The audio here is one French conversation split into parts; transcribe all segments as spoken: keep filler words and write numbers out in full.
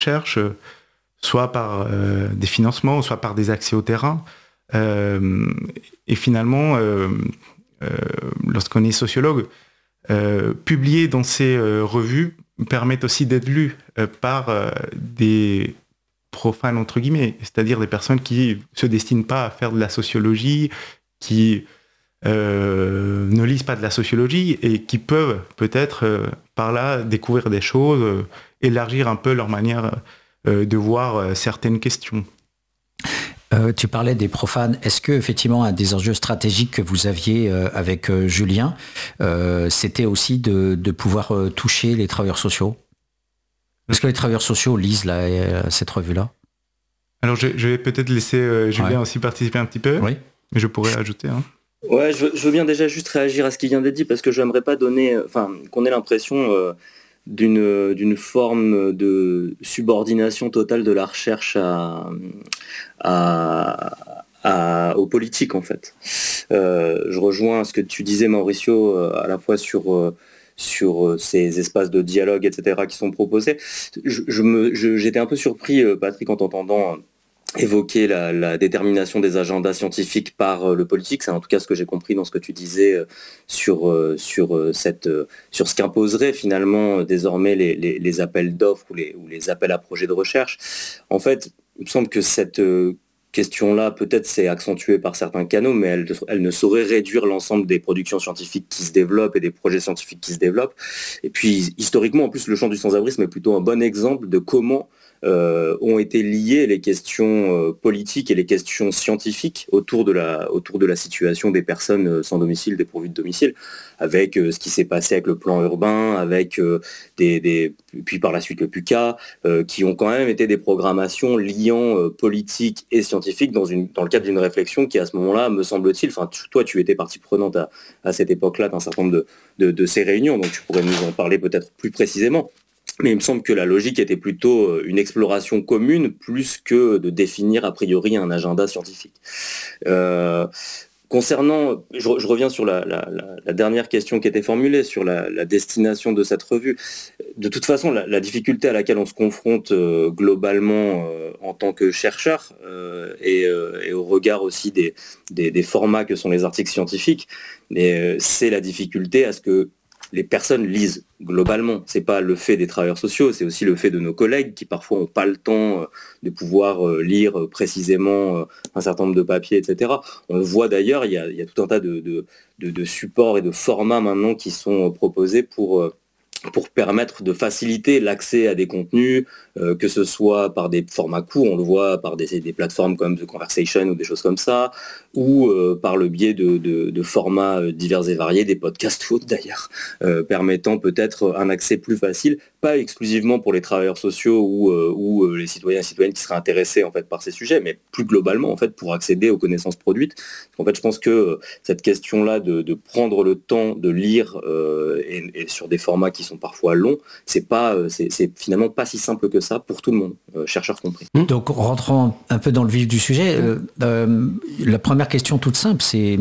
recherche, soit par euh, des financements, soit par des accès au terrain. Euh, et finalement, euh, euh, lorsqu'on est sociologue, euh, publier dans ces euh, revues permet aussi d'être lu euh, par euh, des profanes, entre guillemets, c'est-à-dire des personnes qui se destinent pas à faire de la sociologie, qui euh, ne lisent pas de la sociologie et qui peuvent peut-être euh, par là découvrir des choses, euh, élargir un peu leur manière euh, de voir euh, certaines questions. Euh, tu parlais des profanes. Est-ce que effectivement un des enjeux stratégiques que vous aviez euh, avec euh, Julien, euh, c'était aussi de, de pouvoir euh, toucher les travailleurs sociaux? Est-ce que les travailleurs sociaux lisent là, euh, cette revue-là? Alors je, je vais peut-être laisser euh, Julien Ouais. aussi participer un petit peu, Oui. mais je pourrais ajouter. Hein. Ouais, je, je veux bien déjà juste réagir à ce qui vient d'être dit parce que j'aimerais pas donner, enfin, qu'on ait l'impression euh, d'une d'une forme de subordination totale de la recherche à, à, à- aux politiques en fait. Euh, je rejoins ce que tu disais Mauricio euh, à la fois sur euh, sur euh, ces espaces de dialogue, et cetera qui sont proposés. Je, je me, je- j'étais un peu surpris, euh, Patrick, en t'entendant évoquer la, la détermination des agendas scientifiques par euh, le politique. C'est en tout cas ce que j'ai compris dans ce que tu disais euh, sur, euh, sur, euh, cette, euh, sur ce qu'imposeraient finalement euh, désormais les, les- les appels d'offres ou les, ou les appels à projets de recherche. En fait, il me semble que cette euh, question-là, peut-être c'est accentué par certains canaux, mais elle, elle ne saurait réduire l'ensemble des productions scientifiques qui se développent et des projets scientifiques qui se développent. Et puis, historiquement, en plus, le champ du sans-abrisme est plutôt un bon exemple de comment euh, ont été liées les questions euh, politiques et les questions scientifiques autour de la, autour de la situation des personnes euh, sans domicile, dépourvues de domicile, avec euh, ce qui s'est passé avec le plan urbain, avec euh, des, des, puis par la suite le PUCA, euh, qui ont quand même été des programmations liant euh, politique et scientifique dans, une, dans le cadre d'une réflexion qui à ce moment-là, me semble-t-il, enfin tu, toi tu étais partie prenante à, à cette époque-là d'un certain nombre de, de, de ces réunions, donc tu pourrais nous en parler peut-être plus précisément. Mais il me semble que la logique était plutôt une exploration commune plus que de définir a priori un agenda scientifique. Euh, concernant, je, je reviens sur la, la, la, la dernière question qui était formulée, sur la, la destination de cette revue. De toute façon, la, la difficulté à laquelle on se confronte euh, globalement euh, en tant que chercheur euh, et, euh, et au regard aussi des, des, des formats que sont les articles scientifiques, mais, euh, c'est la difficulté à ce que les personnes lisent globalement. C'est pas le fait des travailleurs sociaux, c'est aussi le fait de nos collègues qui parfois n'ont pas le temps de pouvoir lire précisément un certain nombre de papiers, et cetera. On le voit d'ailleurs, il y a, il y a tout un tas de, de, de, de supports et de formats maintenant qui sont proposés pour pour permettre de faciliter l'accès à des contenus, euh, que ce soit par des formats courts, on le voit par des, des plateformes comme The Conversation ou des choses comme ça, ou euh, par le biais de, de, de formats divers et variés, des podcasts foot d'ailleurs, euh, permettant peut-être un accès plus facile, pas exclusivement pour les travailleurs sociaux ou, euh, ou euh, les citoyens et citoyennes qui seraient intéressés en fait par ces sujets, mais plus globalement en fait pour accéder aux connaissances produites. En fait, je pense que cette question-là de, de prendre le temps de lire euh, et, et sur des formats qui sont parfois longs, c'est pas, c'est, c'est finalement pas si simple que ça pour tout le monde, euh, chercheurs compris. Donc, rentrons un peu dans le vif du sujet. Euh, euh, la première question toute simple, c'est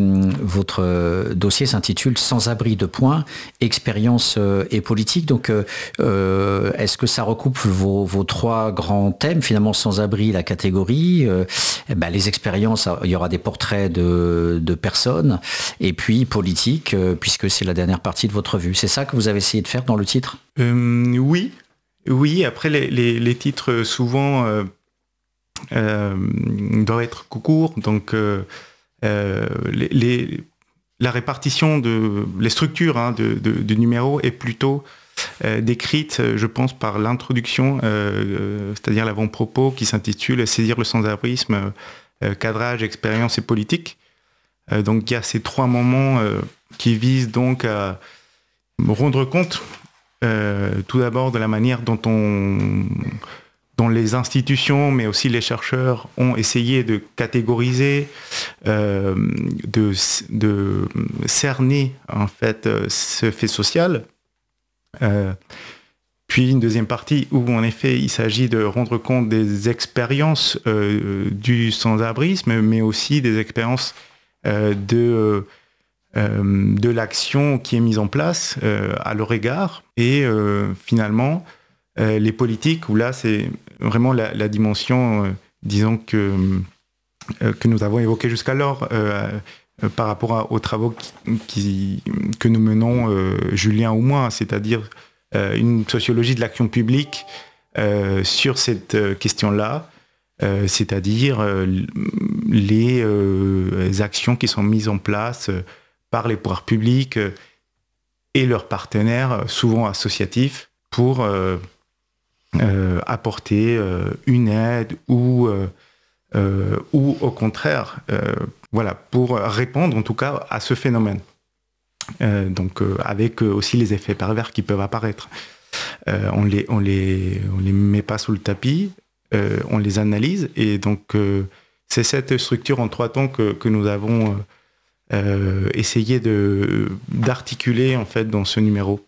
votre dossier s'intitule Sans-abri de points, expérience euh, et politique. Donc, euh, est-ce que ça recoupe vos, vos trois grands thèmes, finalement sans-abri, la catégorie, euh, eh ben, les expériences, il y aura des portraits de, de personnes, et puis politique, euh, puisque c'est la dernière partie de votre revue. C'est ça que vous avez essayé de faire dans le titre ? euh, Oui. Oui, après les, les, les titres souvent euh, euh, doivent être courts, donc euh, euh, les, les, la répartition de les structures hein, de, de, de numéros est plutôt euh, décrite, je pense, par l'introduction, euh, c'est-à-dire l'avant-propos qui s'intitule Saisir le sans-abrisme, euh, cadrage, expérience et politique. Euh, donc il y a ces trois moments euh, qui visent donc à rendre compte Euh, tout d'abord de la manière dont, on, dont les institutions, mais aussi les chercheurs ont essayé de catégoriser, euh, de, de cerner en fait ce fait social. Euh, puis une deuxième partie où en effet il s'agit de rendre compte des expériences euh, du sans-abrisme, mais aussi des expériences euh, de Euh, de l'action qui est mise en place euh, à leur égard et euh, finalement euh, les politiques où là c'est vraiment la, la dimension, euh, disons, que, euh, que nous avons évoquée jusqu'alors, euh, euh, par rapport à, aux travaux qui, qui, que nous menons, euh, Julien ou moi, c'est-à-dire euh, une sociologie de l'action publique euh, sur cette euh, question-là, euh, c'est-à-dire euh, les euh, actions qui sont mises en place euh, par les pouvoirs publics euh, et leurs partenaires, souvent associatifs, pour euh, euh, apporter euh, une aide ou, euh, euh, ou au contraire, euh, voilà, pour répondre en tout cas à ce phénomène. Euh, donc euh, avec aussi les effets pervers qui peuvent apparaître. Euh, on les, on les, on les met pas sous le tapis, euh, on les analyse, et donc euh, c'est cette structure en trois temps que, que nous avons euh, essayé de, d'articuler en fait dans ce numéro.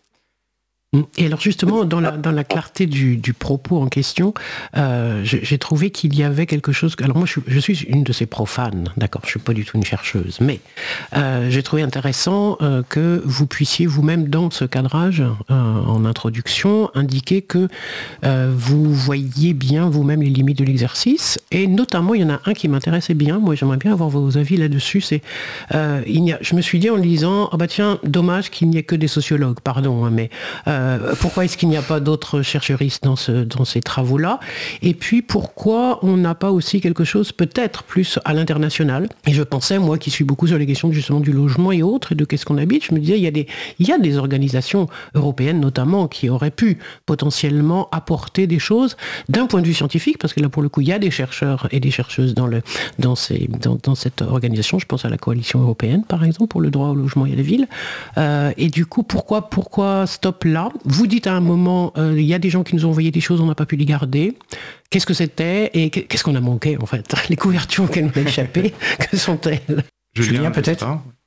Et alors justement, dans la, dans la clarté du, du propos en question, euh, j'ai trouvé qu'il y avait quelque chose... Alors moi, je, je suis une de ces profanes, d'accord, je ne suis pas du tout une chercheuse, mais euh, j'ai trouvé intéressant euh, que vous puissiez vous-même, dans ce cadrage, euh, en introduction, indiquer que euh, vous voyez bien vous-même les limites de l'exercice, et notamment, il y en a un qui m'intéressait bien, moi j'aimerais bien avoir vos avis là-dessus, c'est... Euh, il y a, je me suis dit en lisant, oh bah tiens, dommage qu'il n'y ait que des sociologues, pardon, hein, mais... Euh, Euh, pourquoi est-ce qu'il n'y a pas d'autres chercheuristes dans, ce, dans ces travaux-là? Et puis pourquoi on n'a pas aussi quelque chose peut-être plus à l'international? Et je pensais, moi qui suis beaucoup sur les questions justement du logement et autres, et de qu'est-ce qu'on habite, je me disais, il y a des, il y a des organisations européennes notamment qui auraient pu potentiellement apporter des choses d'un point de vue scientifique, parce que là pour le coup, il y a des chercheurs et des chercheuses dans, le, dans, ces, dans, dans cette organisation. Je pense à la coalition européenne, par exemple, pour le droit au logement et à la ville. Euh, et du coup, pourquoi, pourquoi stop là? Vous dites à un moment, euh, il y a des gens qui nous ont envoyé des choses, on n'a pas pu les garder. Qu'est-ce que c'était et qu'est-ce qu'on a manqué en fait? Les couvertures auxquelles on a échappé, que sont-elles? Julien, Julien peut-être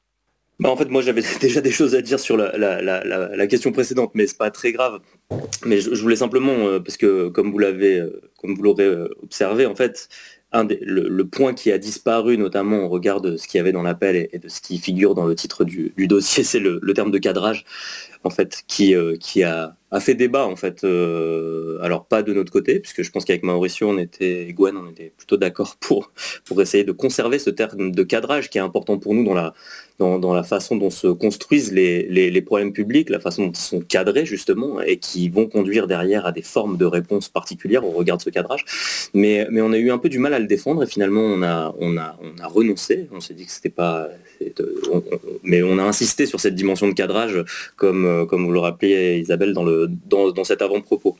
bah en fait, moi j'avais déjà des choses à dire sur la, la, la, la, la question précédente, mais c'est pas très grave. Mais je, je voulais simplement, euh, parce que comme vous l'avez, euh, comme vous l'aurez euh, observé, en fait, un des, le, le point qui a disparu, notamment au regard de ce qu'il y avait dans l'appel et, et de ce qui figure dans le titre du, du dossier, c'est le, le terme de cadrage, en fait, qui, euh, qui a, a fait débat, en fait. Euh, alors pas de notre côté, puisque je pense qu'avec Mauricio, on était, et Gwen, on était plutôt d'accord pour, pour essayer de conserver ce terme de cadrage qui est important pour nous dans la, dans, dans la façon dont se construisent les, les, les problèmes publics, la façon dont ils sont cadrés, justement, et qui vont conduire derrière à des formes de réponses particulières au regard de ce cadrage. Mais, mais on a eu un peu du mal à le défendre, et finalement, on a, on a, on a renoncé. On s'est dit que c'était pas... On, on, mais on a insisté sur cette dimension de cadrage, comme, comme vous le rappelez, Isabelle, dans, le, dans, dans cet avant-propos.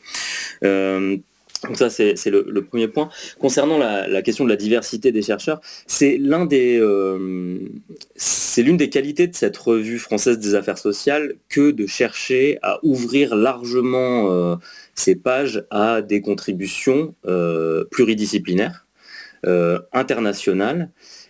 Euh, Donc ça, c'est, c'est le, le premier point. Concernant la, la question de la diversité des chercheurs, c'est, l'un des, euh, c'est l'une des qualités de cette revue française des affaires sociales que de chercher à ouvrir largement euh, ces pages à des contributions euh, pluridisciplinaires, euh, internationales,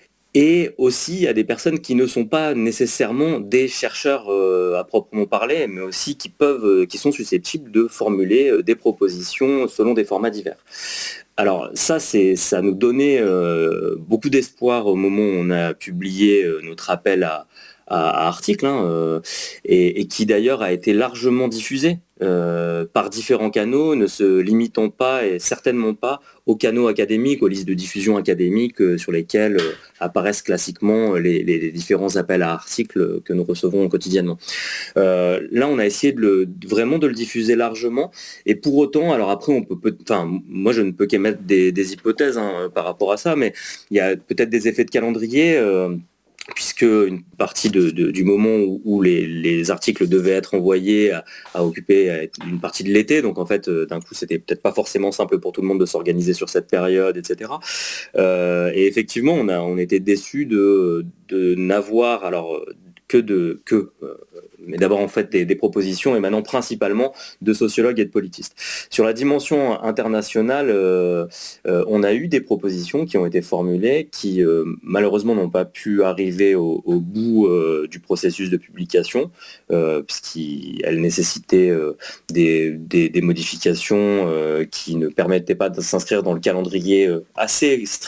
et aussi à des personnes qui ne sont pas nécessairement des chercheurs euh, à proprement parler, mais aussi qui peuvent, euh, qui sont susceptibles de formuler euh, des propositions selon des formats divers. Alors ça, c'est, ça nous donnait euh, beaucoup d'espoir au moment où on a publié euh, notre appel à, à, à articles, hein, euh, et, et qui d'ailleurs a été largement diffusé euh, par différents canaux, ne se limitant pas et certainement pas aux canaux académiques, aux listes de diffusion académiques euh, sur lesquelles euh, apparaissent classiquement les, les, les différents appels à articles que nous recevons quotidiennement. Euh, là, on a essayé de le, vraiment de le diffuser largement, et pour autant, alors après, on peut, peut enfin, moi je ne peux qu'émettre des, des hypothèses hein, par rapport à ça, mais il y a peut-être des effets de calendrier. Euh, puisque une partie de, de, du moment où, où les, les articles devaient être envoyés a, a occupé une partie de l'été, donc en fait, d'un coup, c'était peut-être pas forcément simple pour tout le monde de s'organiser sur cette période, et cetera. Euh, et effectivement, on a, on était déçus de, de n'avoir alors que de que euh, mais d'abord en fait des, des propositions émanant principalement de sociologues et de politistes. Sur la dimension internationale, euh, euh, on a eu des propositions qui ont été formulées, qui euh, malheureusement n'ont pas pu arriver au, au bout euh, du processus de publication, euh, puisqu'elles nécessitaient euh, des, des, des modifications euh, qui ne permettaient pas de s'inscrire dans le calendrier euh, assez strict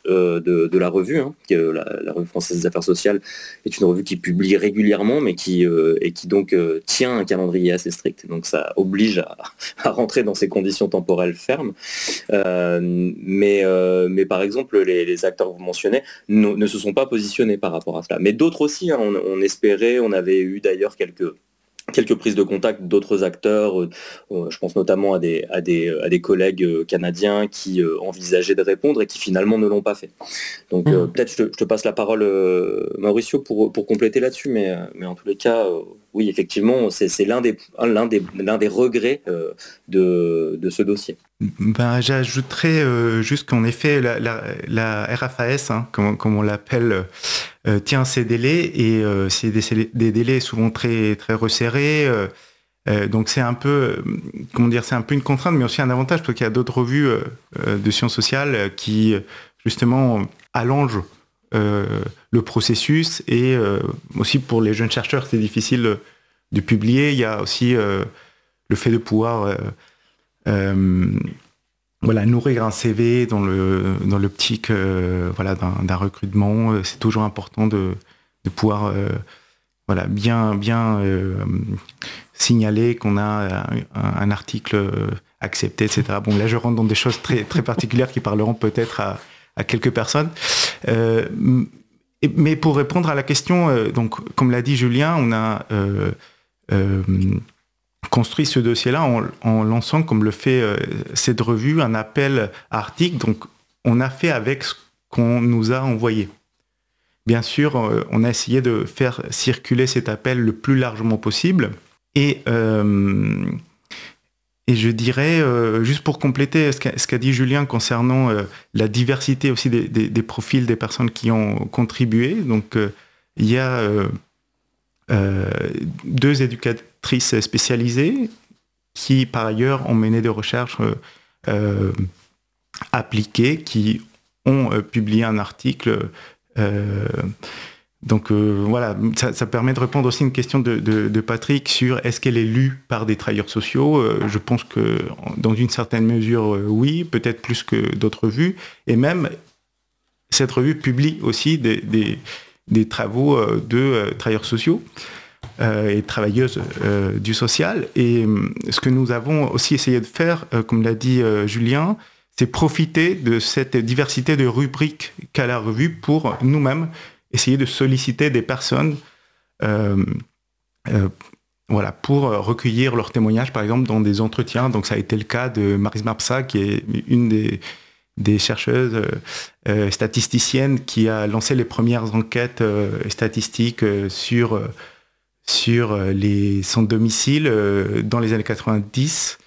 euh, de, de la revue, hein, que la, la revue française des affaires sociales est une revue qui publie régulièrement, mais qui, euh, et qui donc euh, tient un calendrier assez strict. Donc ça oblige à, à rentrer dans ces conditions temporelles fermes. Euh, mais, euh, mais par exemple, les, les acteurs que vous mentionnez ne, ne se sont pas positionnés par rapport à cela. Mais d'autres aussi, hein, on, on espérait, on avait eu d'ailleurs quelques... quelques prises de contact d'autres acteurs, euh, je pense notamment à des, à des, à des collègues canadiens qui euh, envisageaient de répondre et qui finalement ne l'ont pas fait. Donc euh, mmh. peut-être je te, je te passe la parole, euh, Mauricio, pour, pour compléter là-dessus, mais, mais en tous les cas, euh, oui, effectivement, c'est, c'est l'un, des, l'un, des, l'un des regrets euh, de, de ce dossier. Ben, j'ajouterais euh, juste qu'en effet, la, la, la R F A S, hein, comme, comme on l'appelle, euh, tient ses délais, et euh, c'est des, des délais souvent très, très resserrés. Euh, euh, donc c'est un peu, comment dire, c'est un peu une contrainte, mais aussi un avantage, parce qu'il y a d'autres revues euh, de sciences sociales qui, justement, allongent euh, le processus, et euh, aussi pour les jeunes chercheurs, c'est difficile de publier. Il y a aussi euh, le fait de pouvoir... Euh, Euh, voilà, nourrir un C V dans, le, dans l'optique euh, voilà, d'un, d'un recrutement. C'est toujours important de, de pouvoir euh, voilà, bien, bien euh, signaler qu'on a un, un article accepté, et cetera. Bon, là, je rentre dans des choses très, très particulières qui parleront peut-être à, à quelques personnes. Euh, mais pour répondre à la question, euh, donc, comme l'a dit Julien, on a... Euh, euh, construit ce dossier-là en, en lançant, comme le fait euh, cette revue, un appel à articles. Donc, on a fait avec ce qu'on nous a envoyé. Bien sûr, euh, on a essayé de faire circuler cet appel le plus largement possible. Et, euh, et je dirais, euh, juste pour compléter ce qu'a, ce qu'a dit Julien concernant euh, la diversité aussi des, des, des profils des personnes qui ont contribué. Donc, euh, il y a... Euh, Euh, deux éducatrices spécialisées qui, par ailleurs, ont mené des recherches euh, appliquées, qui ont euh, publié un article. Euh, donc euh, voilà, ça, ça permet de répondre aussi à une question de, de, de Patrick sur est-ce qu'elle est lue par des travailleurs sociaux. Euh, je pense que dans une certaine mesure, euh, oui, peut-être plus que d'autres revues. Et même, cette revue publie aussi des... des des travaux de euh, travailleurs sociaux euh, et travailleuses euh, du social. Et euh, ce que nous avons aussi essayé de faire, euh, comme l'a dit euh, Julien, c'est profiter de cette diversité de rubriques qu'a la revue pour nous-mêmes essayer de solliciter des personnes euh, euh, voilà, pour recueillir leurs témoignages, par exemple, dans des entretiens. Donc ça a été le cas de Marisma Psa, qui est une des des chercheuses euh, euh, statisticiennes qui a lancé les premières enquêtes euh, statistiques euh, sur, euh, sur euh, les sans domicile euh, dans les années quatre-vingt-dix.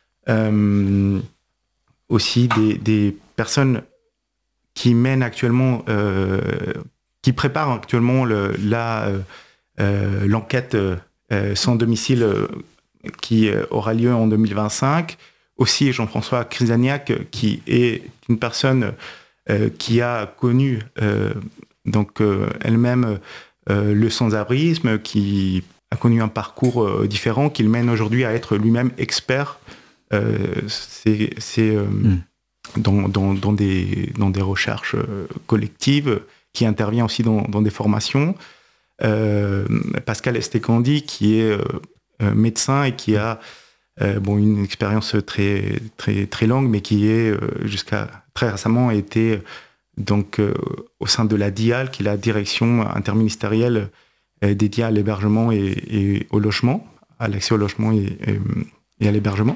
Euh, aussi des, des personnes qui mènent actuellement, euh, qui préparent actuellement le, la, euh, l'enquête euh, sans domicile euh, qui aura lieu en deux mille vingt-cinq. Aussi Jean-François Crisaniac, qui est une personne euh, qui a connu euh, donc, euh, elle-même euh, le sans-abrisme, qui a connu un parcours euh, différent, qu'il mène aujourd'hui à être lui-même expert euh, c'est, c'est, euh, mm. dans, dans, dans, des, dans des recherches euh, collectives, qui intervient aussi dans, dans des formations. Euh, Pascal Estécandi, qui est euh, médecin et qui a Euh, bon, une expérience très, très, très longue, mais qui est, euh, jusqu'à très récemment, été donc, euh, au sein de la D I A L, qui est la direction interministérielle euh, dédiée à l'hébergement et, et au logement, à l'accès au logement et, et, et à l'hébergement.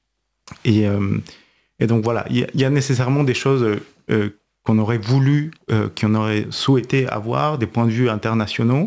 Et, euh, et donc voilà, il y, y a nécessairement des choses euh, qu'on aurait voulu, euh, qu'on aurait souhaité avoir, des points de vue internationaux,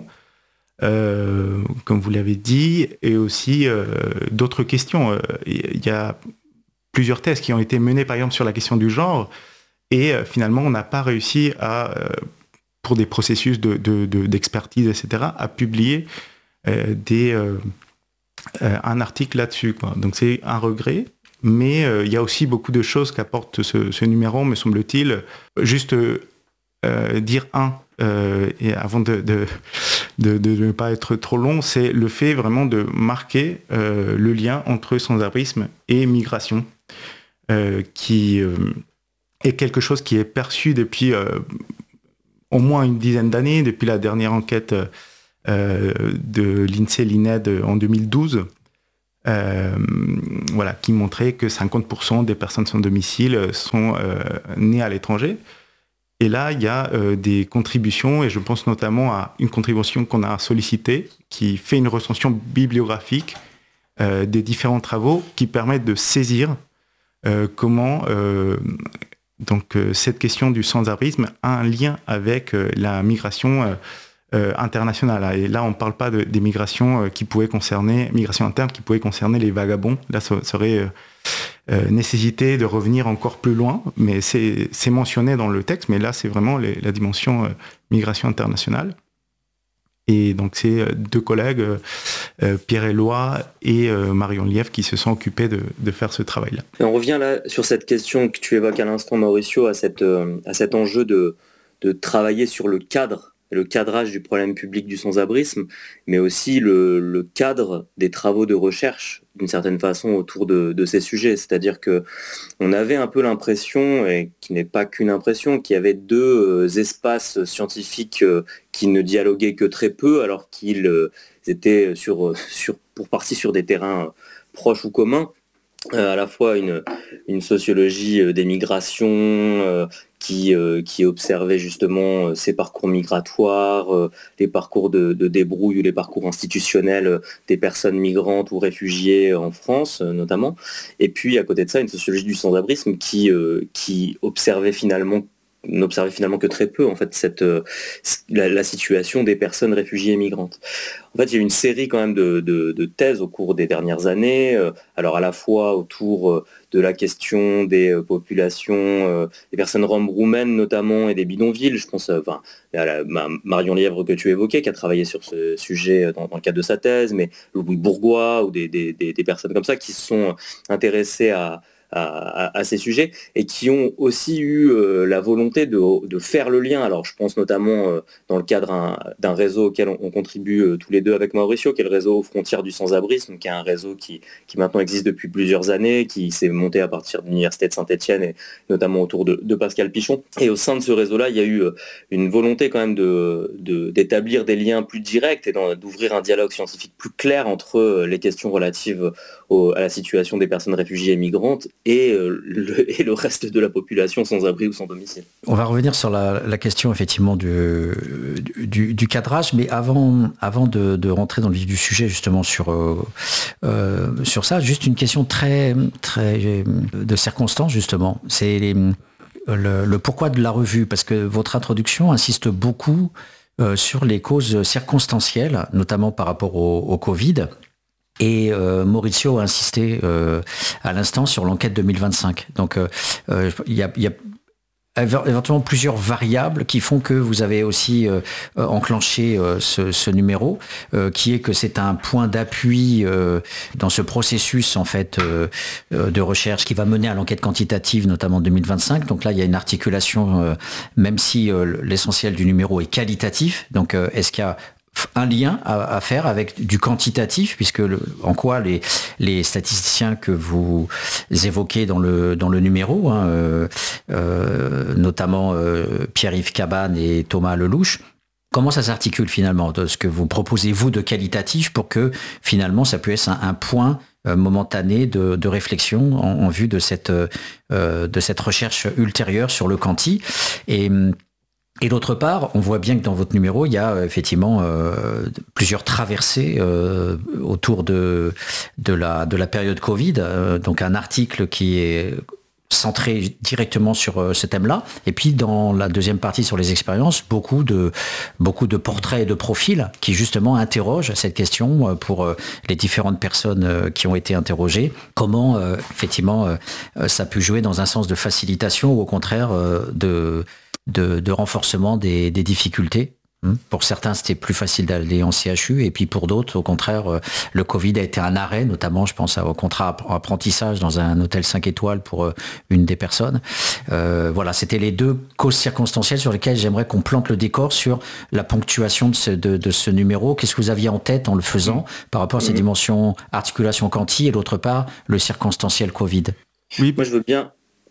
Euh, comme vous l'avez dit, et aussi euh, d'autres questions. Il y a plusieurs thèses qui ont été menées, par exemple, sur la question du genre, et euh, finalement, on n'a pas réussi à, euh, pour des processus de, de, de, d'expertise, et cetera, à publier euh, des, euh, euh, un article là-dessus, quoi. Donc c'est un regret, mais euh, il y a aussi beaucoup de choses qu'apporte ce, ce numéro, me semble-t-il. Juste euh, dire un, Euh, et avant de, de, de, de ne pas être trop long, c'est le fait vraiment de marquer euh, le lien entre sans-abrisme et migration, euh, qui euh, est quelque chose qui est perçu depuis euh, au moins une dizaine d'années, depuis la dernière enquête euh, de l'INSEE l'I N E D en deux mille douze, euh, voilà, qui montrait que cinquante pour cent des personnes sans domicile sont euh, nées à l'étranger. Et là, il y a euh, des contributions, et je pense notamment à une contribution qu'on a sollicitée, qui fait une recension bibliographique euh, des différents travaux qui permettent de saisir euh, comment euh, donc, euh, cette question du sans-abrisme a un lien avec euh, la migration euh, euh, internationale. Et là, on ne parle pas de, des migrations euh, qui pouvaient concerner, migration interne qui pouvaient concerner les vagabonds. Là, ça serait... Euh, Euh, nécessité de revenir encore plus loin, mais c'est, c'est mentionné dans le texte, mais là c'est vraiment les, la dimension euh, migration internationale. Et donc c'est euh, deux collègues, euh, Pierre Éloi et euh, Marion Lièvre, qui se sont occupés de, de faire ce travail-là. Et on revient là sur cette question que tu évoques à l'instant, Mauricio, à, cette, euh, à cet enjeu de, de travailler sur le cadre, le cadrage du problème public du sans-abrisme, mais aussi le, le cadre des travaux de recherche, d'une certaine façon, autour de, de ces sujets. C'est-à-dire qu'on avait un peu l'impression, et qui n'est pas qu'une impression, qu'il y avait deux euh, espaces scientifiques euh, qui ne dialoguaient que très peu, alors qu'ils euh, étaient sur, sur, pour partie sur des terrains proches ou communs. Euh, à la fois une, une sociologie euh, des migrations euh, qui, euh, qui observait justement euh, ces parcours migratoires, euh, les parcours de, de débrouille ou les parcours institutionnels euh, des personnes migrantes ou réfugiées en France euh, notamment. Et puis à côté de ça, une sociologie du sans-abrisme qui, euh, qui observait finalement n'observait finalement que très peu en fait cette, euh, la, la situation des personnes réfugiées et migrantes. En fait, il y a eu une série quand même de, de, de thèses au cours des dernières années, euh, alors à la fois autour euh, de la question des euh, populations, euh, des personnes roms roumaines notamment et des bidonvilles. Je pense euh, enfin, à la, ma, Marion Lièvre que tu évoquais, qui a travaillé sur ce sujet dans, dans le cadre de sa thèse, mais Louis Bourgois ou des, des, des, des personnes comme ça qui se sont intéressées à À, à, à ces sujets et qui ont aussi eu euh, la volonté de, de faire le lien. Alors je pense notamment euh, dans le cadre un, d'un réseau auquel on, on contribue euh, tous les deux avec Mauricio, qui est le réseau Frontières du sans-abrisme, qui est un réseau qui, qui maintenant existe depuis plusieurs années, qui s'est monté à partir de l'université de Saint-Étienne et notamment autour de, de Pascal Pichon. Et au sein de ce réseau-là, il y a eu euh, une volonté quand même de, de, d'établir des liens plus directs et dans, d'ouvrir un dialogue scientifique plus clair entre euh, les questions relatives au, à la situation des personnes réfugiées et migrantes et, euh, le, et le reste de la population sans abri ou sans domicile. On va revenir sur la, la question effectivement du, du, du cadrage, mais avant, avant de, de rentrer dans le vif du sujet justement sur, euh, euh, sur ça, juste une question très, très de circonstance justement, c'est les, le, le pourquoi de la revue, parce que votre introduction insiste beaucoup euh, sur les causes circonstancielles, notamment par rapport au, au Covid. Et euh, Mauricio a insisté euh, à l'instant sur l'enquête deux mille vingt-cinq. Donc euh, euh, il y a, il y a éventuellement plusieurs variables qui font que vous avez aussi euh, enclenché euh, ce, ce numéro, euh, qui est que c'est un point d'appui euh, dans ce processus en fait euh, de recherche qui va mener à l'enquête quantitative, notamment en deux mille vingt-cinq. Donc là, il y a une articulation, euh, même si euh, l'essentiel du numéro est qualitatif. Donc euh, est-ce qu'il y a un lien à, à faire avec du quantitatif, puisque le, en quoi les, les statisticiens que vous évoquez dans le, dans le numéro, hein, euh, euh, notamment euh, Pierre-Yves Cabane et Thomas Lelouch, comment ça s'articule finalement de ce que vous proposez vous de qualitatif pour que finalement ça puisse être un, un point euh, momentané de, de réflexion en, en vue de cette, euh, de cette recherche ultérieure sur le quanti. Et Et d'autre part, on voit bien que dans votre numéro, il y a effectivement euh, plusieurs traversées euh, autour de, de, la, de la période Covid. Euh, donc un article qui est centré directement sur euh, ce thème-là. Et puis dans la deuxième partie sur les expériences, beaucoup de, beaucoup de portraits et de profils qui justement interrogent cette question pour euh, les différentes personnes euh, qui ont été interrogées. Comment euh, effectivement euh, ça peut jouer dans un sens de facilitation ou au contraire euh, de... De, de renforcement des, des difficultés. Pour certains, c'était plus facile d'aller en C H U, et puis pour d'autres, au contraire, le Covid a été un arrêt, notamment, je pense au contrat apprentissage dans un hôtel cinq étoiles pour une des personnes. Euh, voilà, c'était les deux causes circonstancielles sur lesquelles j'aimerais qu'on plante le décor sur la ponctuation de ce, de, de ce numéro. Qu'est-ce que vous aviez en tête en le faisant par rapport à ces dimensions articulation quanti et d'autre part, le circonstanciel Covid? Oui, moi je veux bien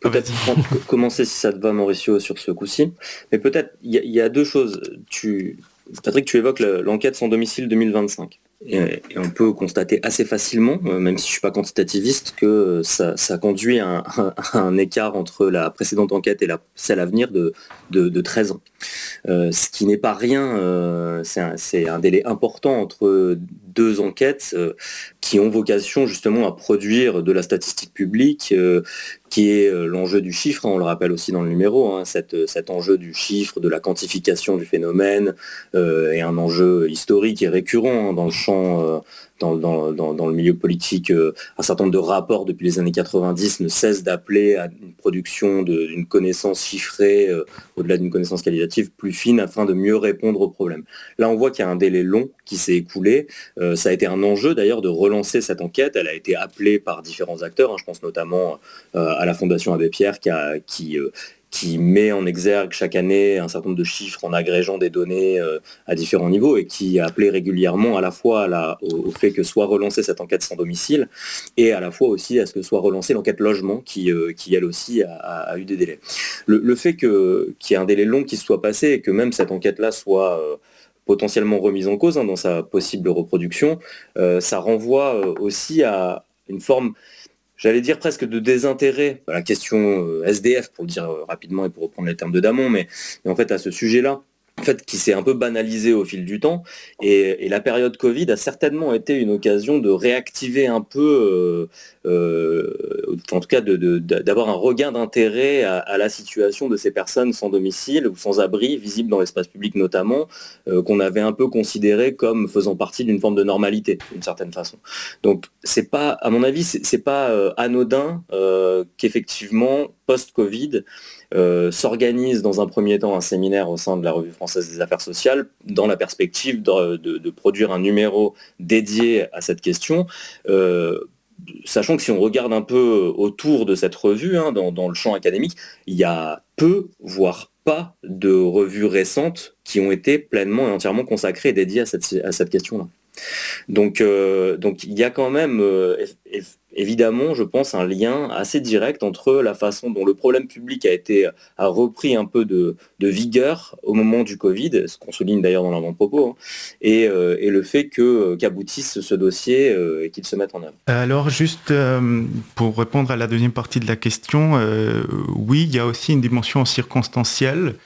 peut-être commencer, si ça te va, Mauricio, sur ce coup-ci. Mais peut-être, il y, y a deux choses. Tu, Patrick, tu évoques l'enquête sans domicile deux mille vingt-cinq. Et, et on peut constater assez facilement, même si je ne suis pas quantitativiste, que ça, ça conduit à un, à un écart entre la précédente enquête et la, celle à venir de, de, de treize ans. Euh, ce qui n'est pas rien, euh, c'est un, c'est un délai important entre deux enquêtes euh, qui ont vocation justement à produire de la statistique publique, euh, qui est l'enjeu du chiffre, hein, on le rappelle aussi dans le numéro, hein, cette, cet enjeu du chiffre, de la quantification du phénomène, euh, est un enjeu historique et récurrent hein, dans le champ, euh, dans, dans, dans, dans le milieu politique. Euh, un certain nombre de rapports depuis les années quatre-vingt-dix ne cessent d'appeler à une production de, d'une connaissance chiffrée, euh, au-delà d'une connaissance qualitative plus fine, afin de mieux répondre aux problèmes. Là, on voit qu'il y a un délai long qui s'est écoulé. Euh, ça a été un enjeu d'ailleurs de relancer cette enquête. Elle a été appelée par différents acteurs, hein, je pense notamment euh, à la Fondation Abbé Pierre qui, a, qui, euh, qui met en exergue chaque année un certain nombre de chiffres en agrégeant des données euh, à différents niveaux et qui a appelé régulièrement à la fois à la, au, au fait que soit relancée cette enquête sans domicile et à la fois aussi à ce que soit relancée l'enquête logement qui, euh, qui elle aussi a, a, a eu des délais. Le, le fait que, qu'il y ait un délai long qui se soit passé et que même cette enquête-là soit euh, potentiellement remise en cause hein, dans sa possible reproduction, euh, ça renvoie euh, aussi à une forme, j'allais dire presque de désintérêt à la question S D F, pour le dire rapidement et pour reprendre les termes de Damon, mais, mais en fait à ce sujet-là, en fait, qui s'est un peu banalisé au fil du temps, et, et la période Covid a certainement été une occasion de réactiver un peu, euh, euh, en tout cas de, de, d'avoir un regain d'intérêt à, à la situation de ces personnes sans domicile ou sans abri, visibles dans l'espace public notamment, euh, qu'on avait un peu considéré comme faisant partie d'une forme de normalité, d'une certaine façon. Donc, c'est pas, à mon avis, c'est, c'est pas euh, anodin euh, qu'effectivement, post-Covid, Euh, s'organise dans un premier temps un séminaire au sein de la Revue française des affaires sociales dans la perspective de, de, de produire un numéro dédié à cette question, euh, sachant que si on regarde un peu autour de cette revue, hein, dans, dans le champ académique, il y a peu, voire pas, de revues récentes qui ont été pleinement et entièrement consacrées et dédiées à cette, à cette question-là. Donc, euh, donc il y a quand même euh, évidemment, je pense, un lien assez direct entre la façon dont le problème public a été a repris un peu de, de vigueur au moment du Covid, ce qu'on souligne d'ailleurs dans l'avant-propos, hein, et, euh, et le fait que, qu'aboutisse ce dossier euh, et qu'il se mette en œuvre. Alors juste euh, pour répondre à la deuxième partie de la question, euh, oui, il y a aussi une dimension circonstancielle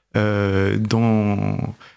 euh, dans...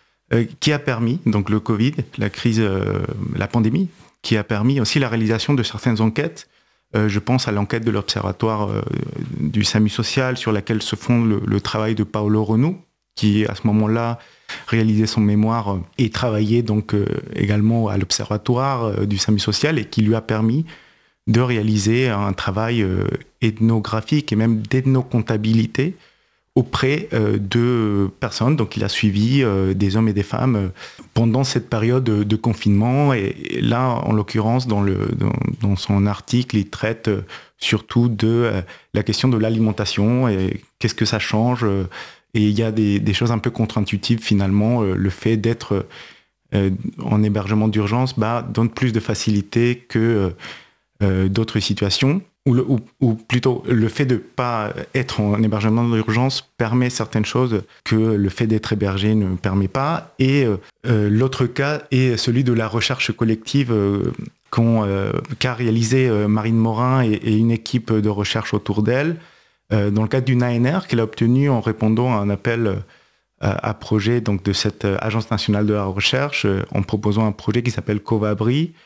qui a permis, donc le Covid, la crise, euh, la pandémie, qui a permis aussi la réalisation de certaines enquêtes. Euh, je pense à l'enquête de l'Observatoire euh, du SAMU social sur laquelle se fonde le, le travail de Paolo Renou, qui à ce moment-là réalisait son mémoire et travaillait donc euh, également à l'Observatoire euh, du SAMU social et qui lui a permis de réaliser un travail euh, ethnographique et même d'ethnocomptabilité auprès euh, de personnes. Donc il a suivi euh, des hommes et des femmes euh, pendant cette période de, de confinement. Et, et là, en l'occurrence, dans, le, dans, dans son article, il traite euh, surtout de euh, la question de l'alimentation et qu'est-ce que ça change. Euh, et il y a des, des choses un peu contre-intuitives finalement. Euh, le fait d'être euh, en hébergement d'urgence bah, donne plus de facilité que euh, d'autres situations. Ou, le, ou, ou plutôt, le fait de ne pas être en hébergement d'urgence permet certaines choses que le fait d'être hébergé ne permet pas. Et euh, l'autre cas est celui de la recherche collective euh, qu'ont, euh, qu'a réalisé euh, Marine Morin et, et une équipe de recherche autour d'elle, euh, dans le cadre d'une A N R qu'elle a obtenue en répondant à un appel euh, à projet donc, de cette Agence nationale de la recherche, euh, en proposant un projet qui s'appelle Covabri,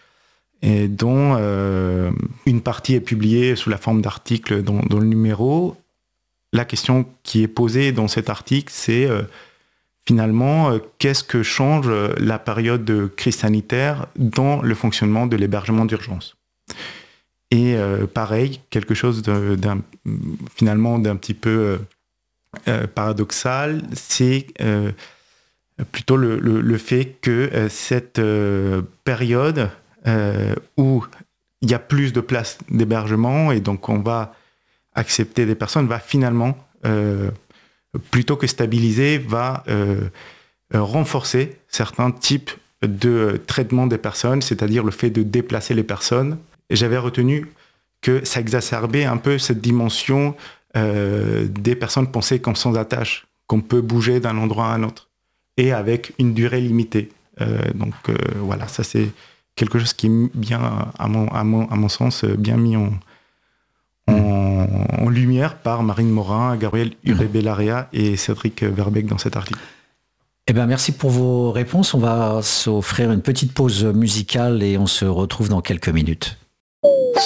et dont euh, une partie est publiée sous la forme d'articles dans, dans le numéro. La question qui est posée dans cet article, c'est euh, finalement, euh, qu'est-ce que change la période de crise sanitaire dans le fonctionnement de l'hébergement d'urgence ? Et euh, pareil, quelque chose de, d'un, finalement d'un petit peu euh, paradoxal, c'est euh, plutôt le, le, le fait que euh, cette euh, période Euh, où il y a plus de places d'hébergement et donc on va accepter des personnes, va finalement, euh, plutôt que stabiliser, va euh, renforcer certains types de traitement des personnes, c'est-à-dire le fait de déplacer les personnes. Et j'avais retenu que ça exacerbait un peu cette dimension euh, des personnes pensées comme sans attache, qu'on peut bouger d'un endroit à un autre, et avec une durée limitée. Euh, donc euh, voilà, ça c'est quelque chose qui est bien, à mon, à mon, à mon sens, bien mis en, en, en lumière par Marine Morin, Gabriel Uré-Bellaria et Cédric Verbeek dans cet article. Eh bien, merci pour vos réponses. On va s'offrir une petite pause musicale et on se retrouve dans quelques minutes.